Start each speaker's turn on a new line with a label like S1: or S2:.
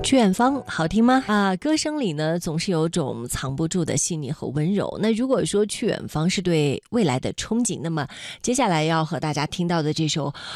S1: 去远方好听吗？歌声里呢总是有种藏不住的细腻和温柔。那如果说去远方是对未来的憧憬，那么接下来要和大家听到的这首